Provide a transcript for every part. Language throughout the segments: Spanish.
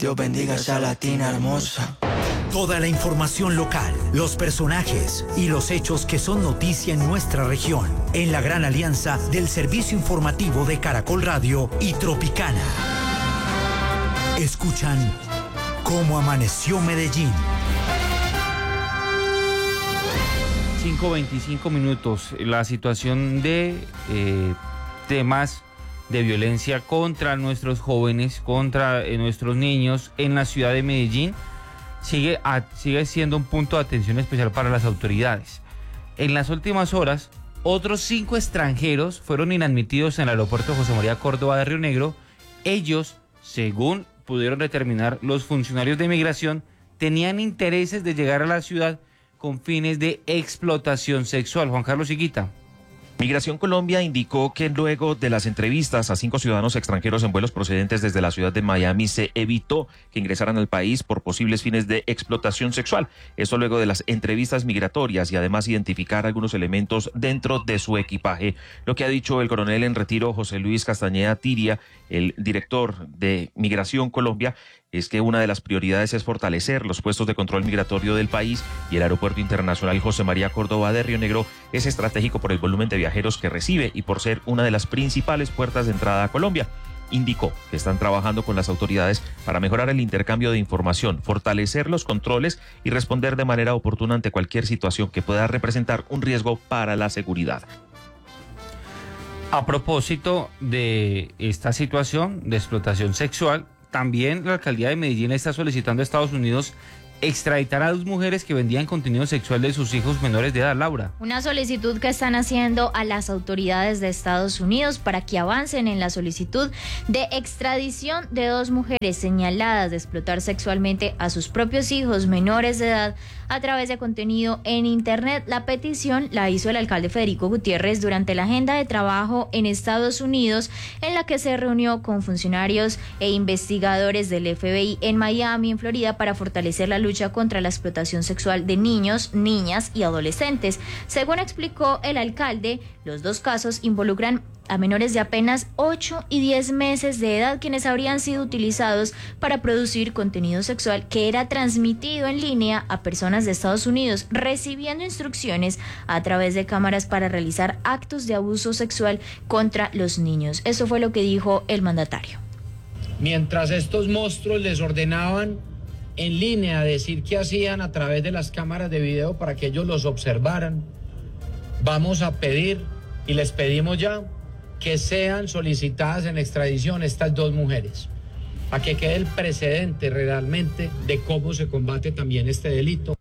Dios bendiga a esa latina hermosa. Toda la información local, los personajes y los hechos que son noticia en nuestra región, en la gran alianza del servicio informativo de Caracol Radio y Tropicana. Escuchan Cómo Amaneció Medellín. 5:25 minutos. La situación de temas de violencia contra nuestros jóvenes, contra nuestros niños en la ciudad de Medellín sigue siendo un punto de atención especial para las autoridades. En las últimas horas, otros 5 extranjeros fueron inadmitidos en el aeropuerto José María Córdoba de Río Negro. Ellos, según pudieron determinar los funcionarios de migración, tenían intereses de llegar a la ciudad con fines de explotación sexual. Juan Carlos Higuita. Migración Colombia indicó que luego de las entrevistas a 5 ciudadanos extranjeros en vuelos procedentes desde la ciudad de Miami se evitó que ingresaran al país por posibles fines de explotación sexual. Esto luego de las entrevistas migratorias y además identificar algunos elementos dentro de su equipaje. Lo que ha dicho el coronel en retiro José Luis Castañeda Tiria, el director de Migración Colombia, es que una de las prioridades es fortalecer los puestos de control migratorio del país y el aeropuerto internacional José María Córdoba de Río Negro es estratégico por el volumen de viajeros que recibe y por ser una de las principales puertas de entrada a Colombia. Indicó que están trabajando con las autoridades para mejorar el intercambio de información, fortalecer los controles y responder de manera oportuna ante cualquier situación que pueda representar un riesgo para la seguridad. A propósito de esta situación de explotación sexual, también la alcaldía de Medellín está solicitando a Estados Unidos extraditar a 2 mujeres que vendían contenido sexual de sus hijos menores de edad, Laura. Una solicitud que están haciendo a las autoridades de Estados Unidos para que avancen en la solicitud de extradición de 2 mujeres señaladas de explotar sexualmente a sus propios hijos menores de edad a través de contenido en Internet. La petición la hizo el alcalde Federico Gutiérrez durante la agenda de trabajo en Estados Unidos, en la que se reunió con funcionarios e investigadores del FBI en Miami, en Florida, para fortalecer la lucha contra la explotación sexual de niños, niñas y adolescentes. Según explicó el alcalde, los 2 casos involucran a menores de apenas 8 y 10 meses de edad, quienes habrían sido utilizados para producir contenido sexual que era transmitido en línea a personas de Estados Unidos, recibiendo instrucciones a través de cámaras para realizar actos de abuso sexual contra los niños. Eso fue lo que dijo el mandatario. Mientras estos monstruos les ordenaban en línea decir qué hacían a través de las cámaras de video para que ellos los observaran, vamos a pedir y les pedimos ya que sean solicitadas en extradición estas 2 mujeres, para que quede el precedente realmente de cómo se combate también este delito.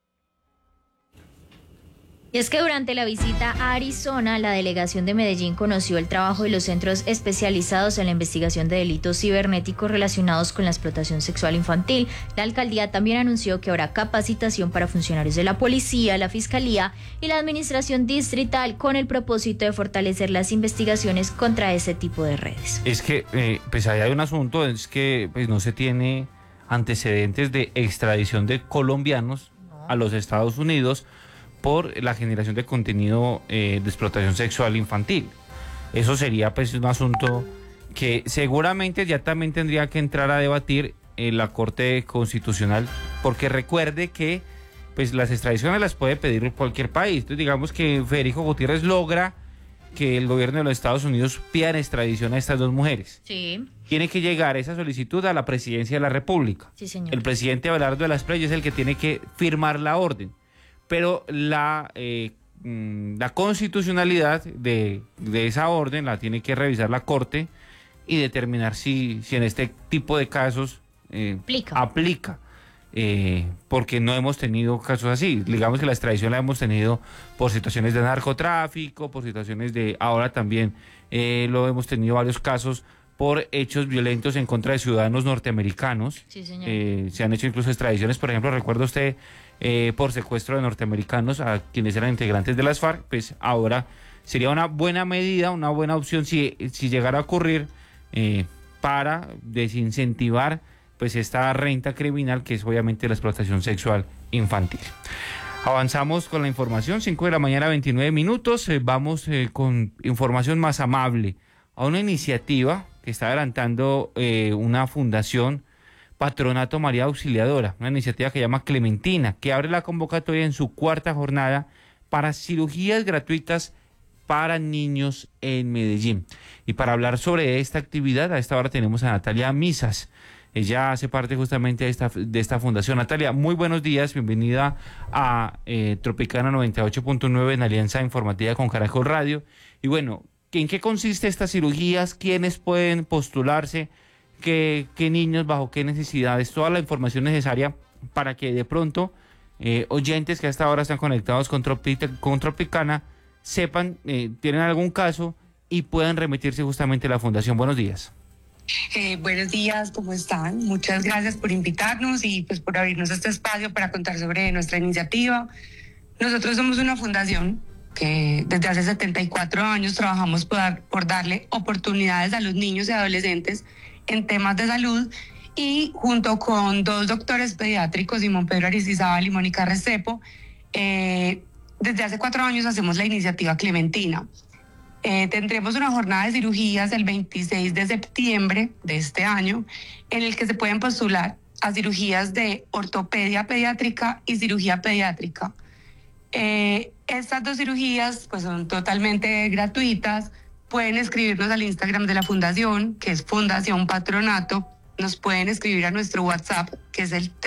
Y es que durante la visita a Arizona, la delegación de Medellín conoció el trabajo de los centros especializados en la investigación de delitos cibernéticos relacionados con la explotación sexual infantil. La alcaldía también anunció que habrá capacitación para funcionarios de la policía, la fiscalía y la administración distrital con el propósito de fortalecer las investigaciones contra ese tipo de redes. Es que, pues ahí hay un asunto, es que pues no se tiene antecedentes de extradición de colombianos a los Estados Unidos por la generación de contenido de explotación sexual infantil. Eso sería pues un asunto que seguramente ya también tendría que entrar a debatir en la Corte Constitucional, porque recuerde que pues las extradiciones las puede pedir cualquier país. Entonces digamos que Federico Gutiérrez logra que el gobierno de los Estados Unidos pida extradición a estas 2 mujeres. Sí. Tiene que llegar esa solicitud a la presidencia de la República. Sí, señor. El presidente Abelardo de las Preyes es el que tiene que firmar la orden. Pero la constitucionalidad de esa orden la tiene que revisar la Corte y determinar si en este tipo de casos aplica. Porque no hemos tenido casos así. Digamos que la extradición la hemos tenido por situaciones de narcotráfico, por situaciones de... Ahora también lo hemos tenido varios casos por hechos violentos en contra de ciudadanos norteamericanos. Sí, señor. Se han hecho incluso extradiciones, por ejemplo, recuerda usted, por secuestro de norteamericanos a quienes eran integrantes de las FARC. Pues ahora sería una buena medida, una buena opción si llegara a ocurrir, para desincentivar pues esta renta criminal que es obviamente la explotación sexual infantil. Avanzamos con la información, 5 de la mañana, 29 minutos. Vamos con información más amable, a una iniciativa que está adelantando una fundación Patronato María Auxiliadora, una iniciativa que llama Clementina, que abre la convocatoria en su 4ª jornada para cirugías gratuitas para niños en Medellín. Y para hablar sobre esta actividad, a esta hora tenemos a Natalia Misas. Ella hace parte justamente de esta fundación. Natalia, muy buenos días, bienvenida a Tropicana 98.9 en Alianza Informativa con Caracol Radio. Y bueno, ¿en qué consiste estas cirugías? ¿Quiénes pueden postularse? ¿Qué niños, bajo qué necesidades? Toda la información necesaria para que de pronto oyentes que hasta ahora están conectados con Tropicana sepan, tienen algún caso y puedan remitirse justamente a la fundación. Buenos días. Buenos días, ¿cómo están? Muchas gracias por invitarnos y pues por abrirnos este espacio para contar sobre nuestra iniciativa. Nosotros somos una fundación que desde hace 74 años trabajamos por darle oportunidades a los niños y adolescentes en temas de salud, y junto con 2 doctores pediátricos, Simón Pedro Aristizábal y Mónica Restrepo, desde hace 4 años hacemos la iniciativa Clementina. Tendremos una jornada de cirugías el 26 de septiembre de este año, en el que se pueden postular a cirugías de ortopedia pediátrica y cirugía pediátrica. Estas 2 cirugías pues son totalmente gratuitas. Pueden escribirnos al Instagram de la fundación, que es Fundación Patronato. Nos pueden escribir a nuestro WhatsApp, que es el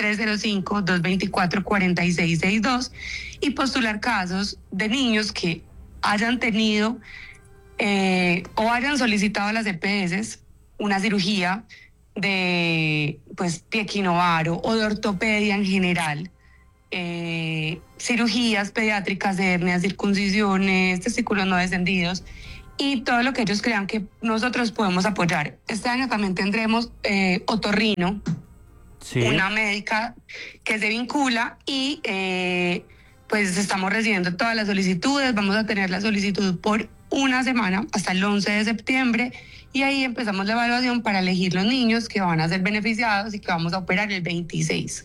305-224-4662, y postular casos de niños que hayan tenido o hayan solicitado a las EPS una cirugía de pie equinovaro o de ortopedia en general, cirugías pediátricas de hernias, circuncisiones, testículos no descendidos, y todo lo que ellos crean que nosotros podemos apoyar. Este año también tendremos otorrino, sí, una médica que se vincula, y pues estamos recibiendo todas las solicitudes. Vamos a tener la solicitud por una semana hasta el 11 de septiembre, y ahí empezamos la evaluación para elegir los niños que van a ser beneficiados y que vamos a operar el 26.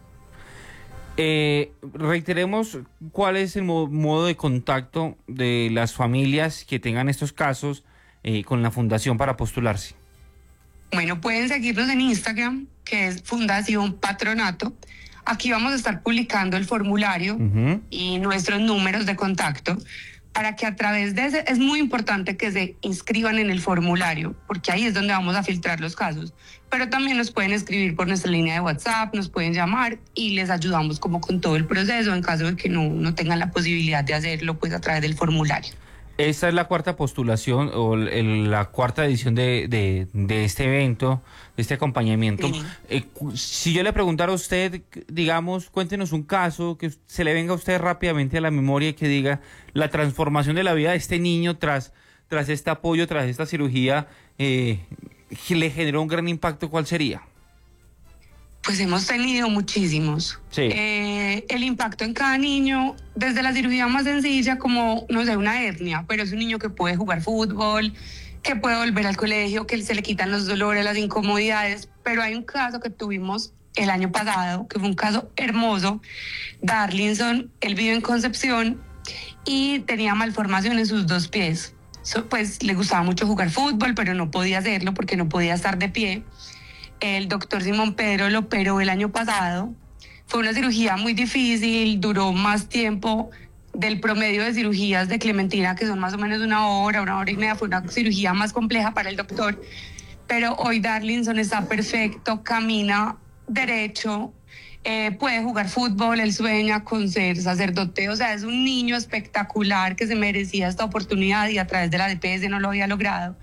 Reiteremos cuál es el modo de contacto de las familias que tengan estos casos con la fundación para postularse. Bueno, pueden seguirnos en Instagram, que es Fundación Patronato. Aquí vamos a estar publicando el formulario y nuestros números de contacto, para que a través de ese, es muy importante que se inscriban en el formulario, porque ahí es donde vamos a filtrar los casos. Pero también nos pueden escribir por nuestra línea de WhatsApp, nos pueden llamar y les ayudamos como con todo el proceso en caso de que no tengan la posibilidad de hacerlo pues a través del formulario. Esta es la 4ª postulación o la 4ª edición de este evento, de este acompañamiento. Sí. Si yo le preguntara a usted, digamos, cuéntenos un caso que se le venga a usted rápidamente a la memoria y que diga la transformación de la vida de este niño tras este apoyo, tras esta cirugía, le generó un gran impacto, ¿cuál sería? Pues hemos tenido muchísimos. Sí. El impacto en cada niño, desde la cirugía más sencilla como, no sé, una hernia, pero es un niño que puede jugar fútbol, que puede volver al colegio, que se le quitan los dolores, las incomodidades. Pero hay un caso que tuvimos el año pasado, que fue un caso hermoso. Darlinson, él vive en Concepción y tenía malformación en sus 2 pies. Pues le gustaba mucho jugar fútbol, pero no podía hacerlo porque no podía estar de pie. El doctor Simón Pedro lo operó el año pasado. Fue una cirugía muy difícil, duró más tiempo del promedio de cirugías de Clementina, que son más o menos una hora y media. Fue una cirugía más compleja para el doctor, pero hoy Darlinson está perfecto, camina derecho, puede jugar fútbol, él sueña con ser sacerdote. O sea, es un niño espectacular que se merecía esta oportunidad y a través de la DPS no lo había logrado.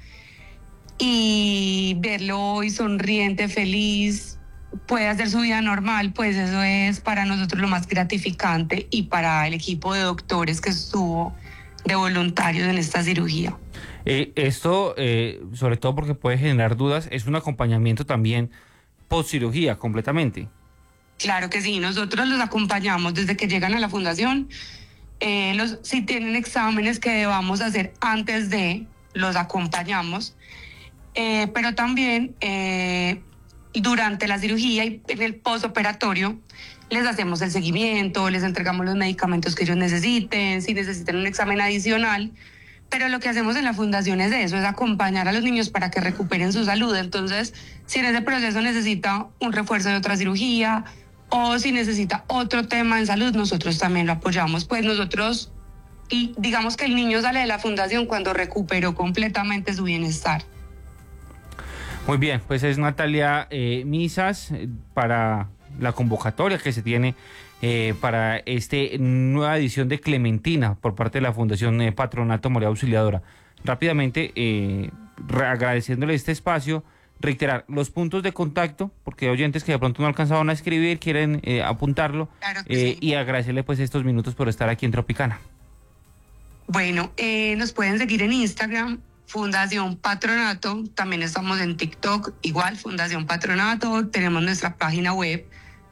Y verlo hoy sonriente, feliz, puede hacer su vida normal, pues eso es para nosotros lo más gratificante, y para el equipo de doctores que estuvo de voluntarios en esta cirugía. Esto, sobre todo porque puede generar dudas, es un acompañamiento también post cirugía completamente. Claro que sí, nosotros los acompañamos desde que llegan a la fundación. Si tienen exámenes que debamos hacer antes de, los acompañamos. Pero también durante la cirugía y en el postoperatorio les hacemos el seguimiento, les entregamos los medicamentos que ellos necesiten, si necesitan un examen adicional, pero lo que hacemos en la fundación es eso, es acompañar a los niños para que recuperen su salud. Entonces, si en ese proceso necesita un refuerzo de otra cirugía o si necesita otro tema en salud, nosotros también lo apoyamos. Pues nosotros, y digamos que el niño sale de la fundación cuando recuperó completamente su bienestar. Muy bien, pues es Natalia Misas para la convocatoria que se tiene para esta nueva edición de Clementina por parte de la Fundación Patronato Morea Auxiliadora. Rápidamente, agradeciéndole este espacio, reiterar los puntos de contacto, porque hay oyentes que de pronto no alcanzaron a escribir, quieren apuntarlo, claro sí. Y agradecerle pues estos minutos por estar aquí en Tropicana. Bueno, nos pueden seguir en Instagram, Fundación Patronato, también estamos en TikTok, igual Fundación Patronato, tenemos nuestra página web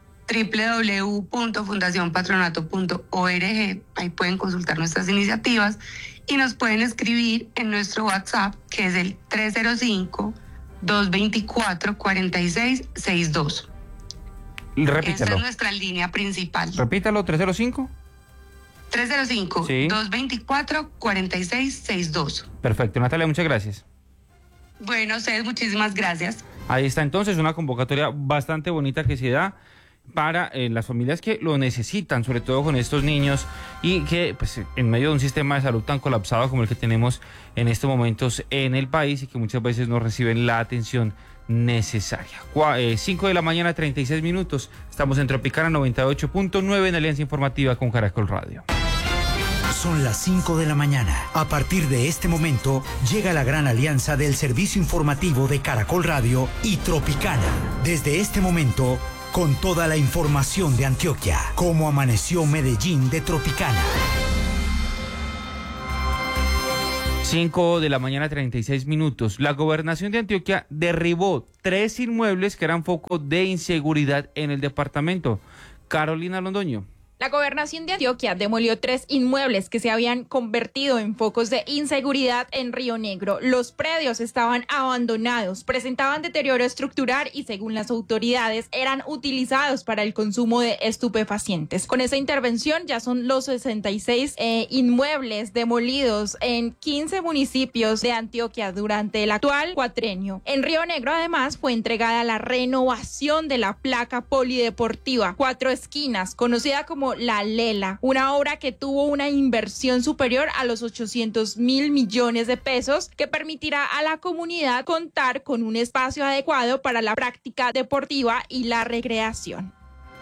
www.fundacionpatronato.org, ahí pueden consultar nuestras iniciativas y nos pueden escribir en nuestro WhatsApp, que es el 305-224-4662. Repítalo. Esa es nuestra línea principal. Repítalo, 305. 305-224-4662. Perfecto, Natalia, muchas gracias. Bueno, ustedes muchísimas gracias. Ahí está entonces una convocatoria bastante bonita que se da para las familias que lo necesitan, sobre todo con estos niños y que pues en medio de un sistema de salud tan colapsado como el que tenemos en estos momentos en el país y que muchas veces no reciben la atención necesaria. 5 de la mañana, 36 minutos. Estamos en Tropicana 98.9 en Alianza Informativa con Caracol Radio. Son las 5 de la mañana. A partir de este momento, llega la gran alianza del servicio informativo de Caracol Radio y Tropicana. Desde este momento, con toda la información de Antioquia, cómo amaneció Medellín de Tropicana. 5 de la mañana, 36 minutos. La gobernación de Antioquia derribó 3 inmuebles que eran foco de inseguridad en el departamento. Carolina Londoño. La gobernación de Antioquia demolió 3 inmuebles que se habían convertido en focos de inseguridad en Río Negro. Los predios estaban abandonados, presentaban deterioro estructural y, según las autoridades, eran utilizados para el consumo de estupefacientes. Con esa intervención ya son los 66 inmuebles demolidos en 15 municipios de Antioquia durante el actual cuatrenio. En Río Negro, además, fue entregada la renovación de la placa polideportiva 4 Esquinas, conocida como La Lela, una obra que tuvo una inversión superior a los 800.000 millones de pesos que permitirá a la comunidad contar con un espacio adecuado para la práctica deportiva y la recreación.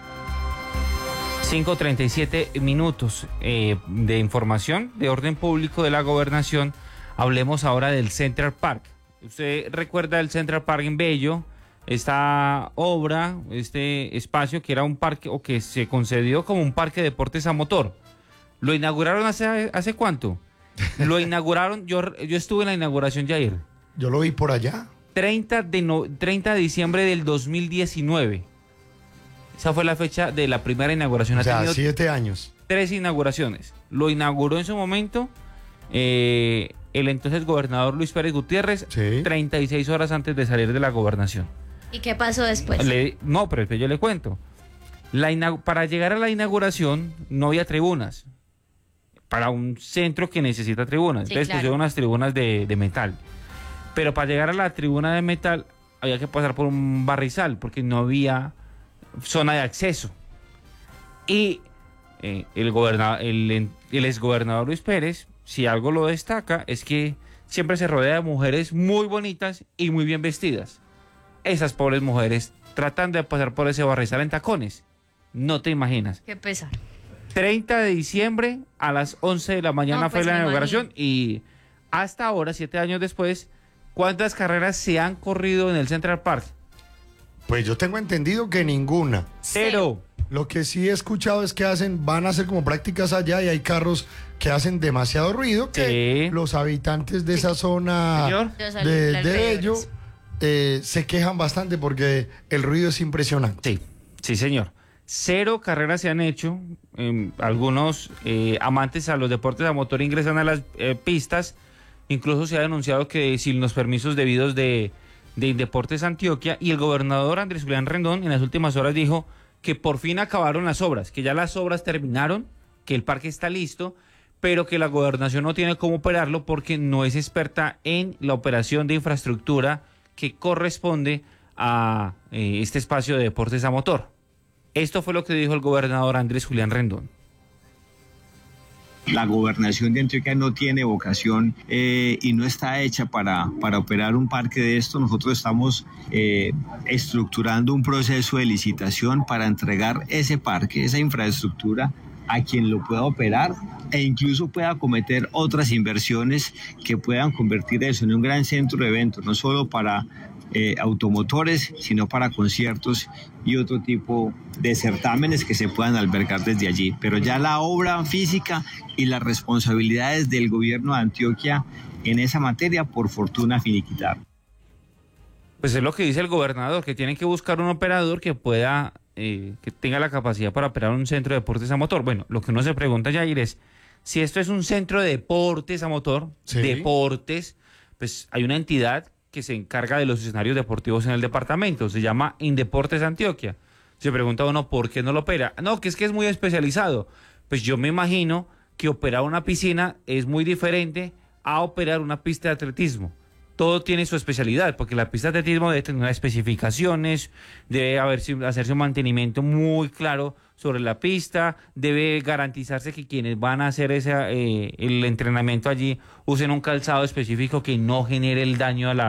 5:37 minutos de información de orden público de la gobernación. Hablemos ahora del Central Park. Usted recuerda el Central Park en Bello, esta obra, este espacio que era un parque o que se concedió como un parque de deportes a motor. ¿Lo inauguraron hace cuánto? Lo inauguraron, yo estuve en la inauguración, Jair. Yo lo vi por allá. 30 de diciembre del 2019. Esa fue la fecha de la primera inauguración. O sea, ha tenido 7 años. 3 inauguraciones. Lo inauguró en su momento el entonces gobernador Luis Pérez Gutiérrez, sí, 36 horas antes de salir de la gobernación. ¿Y qué pasó después? No, pero yo le cuento. Para llegar a la inauguración no había tribunas. Para un centro que necesita tribunas. Sí, entonces pusieron unas tribunas de metal. Pero para llegar a la tribuna de metal había que pasar por un barrizal porque no había zona de acceso. Y el exgobernador Luis Pérez, si algo lo destaca, es que siempre se rodea de mujeres muy bonitas y muy bien vestidas. Esas pobres mujeres tratan de pasar por ese barrizal en tacones. No te imaginas. Qué pesar. 30 de diciembre a las 11 de la mañana fue la inauguración y hasta ahora, 7 años después, ¿cuántas carreras se han corrido en el Central Park? Pues yo tengo entendido que ninguna. 0. Lo que sí he escuchado es que van a hacer como prácticas allá y hay carros que hacen demasiado ruido que los habitantes de esa zona de Bello se quejan bastante porque el ruido es impresionante. Sí, señor. 0 carreras se han hecho. Algunos amantes a los deportes a motor ingresan a las pistas. Incluso se ha denunciado que sin los permisos debidos de Indeportes Antioquia, y el gobernador Andrés Julián Rendón en las últimas horas dijo que por fin acabaron las obras, que ya las obras terminaron, que el parque está listo, pero que la gobernación no tiene cómo operarlo porque no es experta en la operación de infraestructura que corresponde a este espacio de deportes a motor. Esto fue lo que dijo el gobernador Andrés Julián Rendón. La gobernación de Antioquia no tiene vocación y no está hecha para operar un parque de esto. Nosotros estamos estructurando un proceso de licitación para entregar ese parque, esa infraestructura, a quien lo pueda operar e incluso pueda acometer otras inversiones que puedan convertir eso en un gran centro de eventos, no solo para automotores, sino para conciertos y otro tipo de certámenes que se puedan albergar desde allí. Pero ya la obra física y las responsabilidades del gobierno de Antioquia en esa materia, por fortuna, finiquitar. Pues es lo que dice el gobernador, que tienen que buscar un operador que pueda, que tenga la capacidad para operar un centro de deportes a motor. Bueno, lo que uno se pregunta, Jair, es si esto es un centro de deportes a motor, sí, deportes, pues hay una entidad que se encarga de los escenarios deportivos en el departamento, se llama Indeportes Antioquia. Se pregunta uno, ¿por qué no lo opera? No, que es muy especializado. Pues yo me imagino que operar una piscina es muy diferente a operar una pista de atletismo. Todo tiene su especialidad, porque la pista de atletismo debe tener unas especificaciones, debe hacerse un mantenimiento muy claro sobre la pista, debe garantizarse que quienes van a hacer el entrenamiento allí usen un calzado específico que no genere el daño a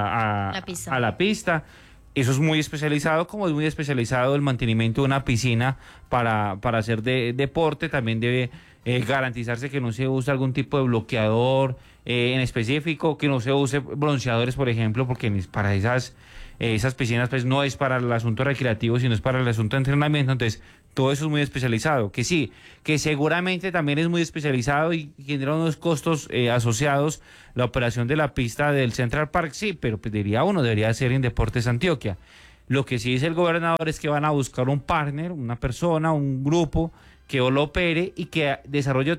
la pista. Eso es muy especializado, como es muy especializado el mantenimiento de una piscina para hacer deporte. También debe garantizarse que no se use algún tipo de bloqueador en específico, que no se use bronceadores, por ejemplo, porque para esas piscinas pues no es para el asunto recreativo, sino es para el asunto de entrenamiento. Entonces, todo eso es muy especializado. Que sí, que seguramente también es muy especializado y genera unos costos asociados la operación de la pista del Central Park, sí, pero pues debería ser en Deportes Antioquia. Lo que sí dice el gobernador es que van a buscar un partner, una persona, un grupo que lo opere y que desarrolle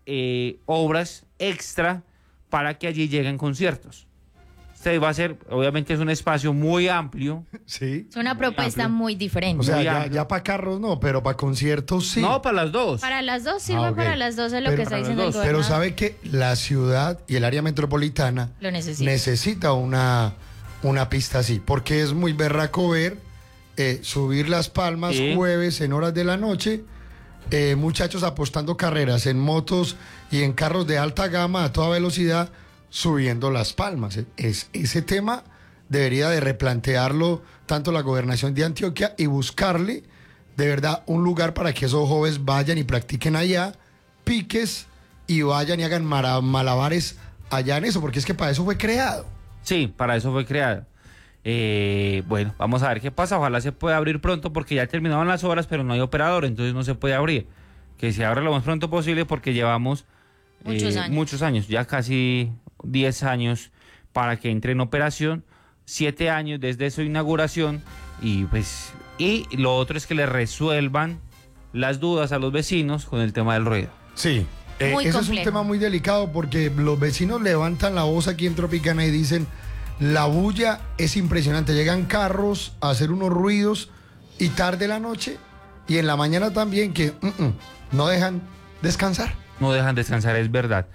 obras extra para que allí lleguen conciertos. Este va a ser, obviamente es un espacio muy amplio. Sí. Es una propuesta muy diferente. O sea, ya para carros no, pero para conciertos sí. No, para las dos. Para las dos, sirve para las dos, es lo que está diciendo el Pero gobernador. sabe que la ciudad y el área metropolitana lo necesita una pista así, porque es muy berraco ver subir Las Palmas jueves en horas de la noche, muchachos apostando carreras en motos y en carros de alta gama a toda velocidad subiendo Las Palmas. Ese tema debería de replantearlo tanto la gobernación de Antioquia y buscarle de verdad un lugar para que esos jóvenes vayan y practiquen allá piques y vayan y hagan malabares allá en eso, porque es que para eso fue creado. Sí, para eso fue creado. Bueno, vamos a ver qué pasa. Ojalá se pueda abrir pronto, porque ya terminaban las obras, pero no hay operador, entonces no se puede abrir. Que se abra lo más pronto posible, porque llevamos muchos años, ya casi 10 años para que entre en operación, 7 años desde su inauguración, y lo otro es que le resuelvan las dudas a los vecinos con el tema del ruido. Sí, eso es un tema muy delicado, porque los vecinos levantan la voz aquí en Tropicana y dicen: la bulla es impresionante, llegan carros a hacer unos ruidos y tarde la noche y en la mañana también, que no dejan descansar. No dejan descansar, es verdad.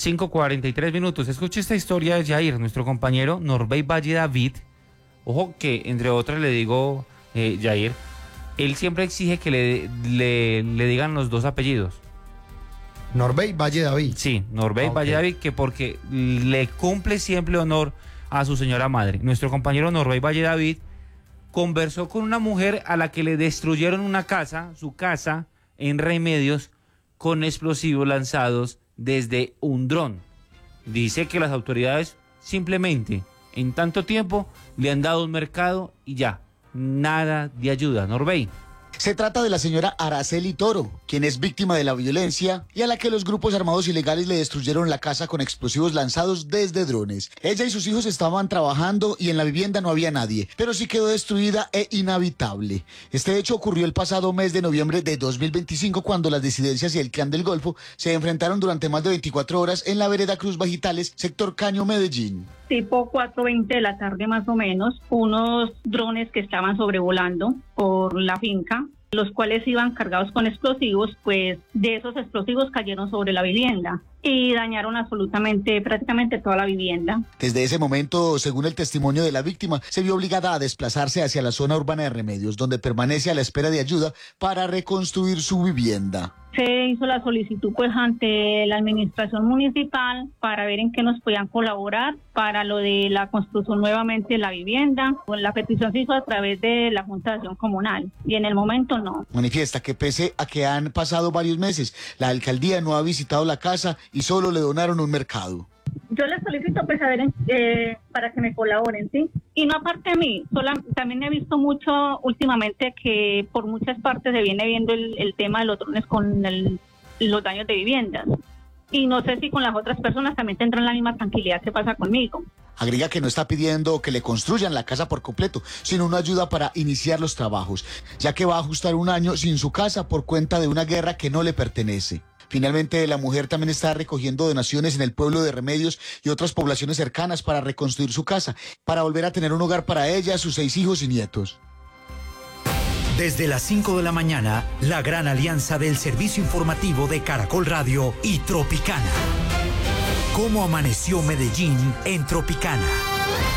5:43. Escuche esta historia de Jair, nuestro compañero Norbey Valle David. Ojo que, entre otras, le digo, Jair, él siempre exige que le digan los dos apellidos. Norbey Valle David. Sí, Norbey Valle David, que porque le cumple siempre honor a su señora madre. Nuestro compañero Norbey Valle David conversó con una mujer a la que le destruyeron su casa en Remedios, con explosivos lanzados desde un dron. Dice que las autoridades simplemente en tanto tiempo le han dado un mercado y ya, nada de ayuda. Norbey. Se trata de la señora Araceli Toro, quien es víctima de la violencia y a la que los grupos armados ilegales le destruyeron la casa con explosivos lanzados desde drones. Ella y sus hijos estaban trabajando y en la vivienda no había nadie, pero sí quedó destruida e inhabitable. Este hecho ocurrió el pasado mes de noviembre de 2025, cuando las disidencias y el Clan del Golfo se enfrentaron durante más de 24 horas en la vereda Cruz Bajitales, sector Caño, Medellín. Tipo 4:20 de la tarde más o menos, unos drones que estaban sobrevolando por la finca los cuales iban cargados con explosivos, pues de esos explosivos cayeron sobre la vivienda y dañaron absolutamente, prácticamente toda la vivienda. Desde ese momento, según el testimonio de la víctima, se vio obligada a desplazarse hacia la zona urbana de Remedios, donde permanece a la espera de ayuda para reconstruir su vivienda. Se hizo la solicitud pues ante la administración municipal para ver en qué nos podían colaborar para lo de la construcción nuevamente de la vivienda. La petición se hizo a través de la Junta de Acción Comunal y en el momento no. Manifiesta que pese a que han pasado varios meses, la alcaldía no ha visitado la casa y solo le donaron un mercado. Yo les solicito pues a ver para que me colaboren, ¿sí? Y no aparte de mí, también he visto mucho últimamente que por muchas partes se viene viendo el tema de los drones con los daños de viviendas. Y no sé si con las otras personas también tendrán la misma tranquilidad que pasa conmigo. Agrega que no está pidiendo que le construyan la casa por completo, sino una ayuda para iniciar los trabajos, ya que va a ajustar un año sin su casa por cuenta de una guerra que no le pertenece. Finalmente, la mujer también está recogiendo donaciones en el pueblo de Remedios y otras poblaciones cercanas para reconstruir su casa, para volver a tener un hogar para ella, sus 6 hijos y nietos. Desde las 5 de la mañana, la gran alianza del servicio informativo de Caracol Radio y Tropicana. ¿Cómo amaneció Medellín en Tropicana?